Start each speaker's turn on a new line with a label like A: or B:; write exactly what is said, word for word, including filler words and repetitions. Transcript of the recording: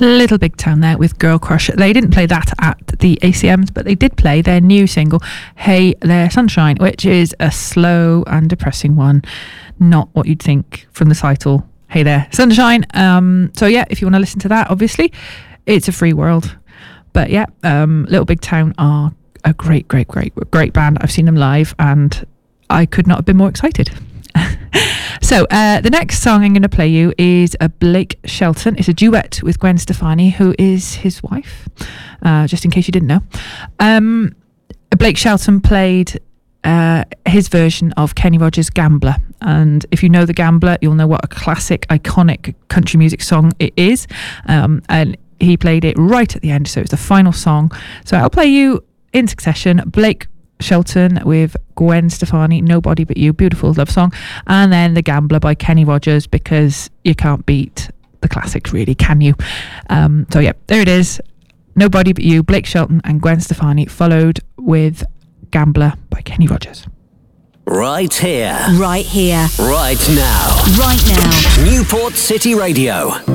A: Little Big Town there with Girl Crush. They didn't play that at the A C Ms, but they did play their new single, Hey There Sunshine, which is a slow and depressing one. Not what you'd think from the title, Hey There Sunshine. Um, so yeah, if you want to listen to that, obviously, it's a free world. But yeah, um, Little Big Town are a great, great, great, great band. I've seen them live and I could not have been more excited. So uh, the next song I'm going to play you is a Blake Shelton. It's a duet with Gwen Stefani, who is his wife, uh, just in case you didn't know. Um, Blake Shelton played uh, his version of Kenny Rogers' Gambler. And if you know The Gambler, you'll know what a classic, iconic country music song it is. Um, and he played it right at the end, so it's the final song. So I'll play you in succession Blake Shelton with Gwen Stefani, Nobody But You, beautiful love song, and then The Gambler by Kenny Rogers, because you can't beat the classics, really, can you? Um, so yeah, there it is, Nobody But You, Blake Shelton and Gwen Stefani, followed with Gambler by Kenny Rogers.
B: Right here.
C: Right here.
B: Right now.
C: Right now.
B: Newport City Radio.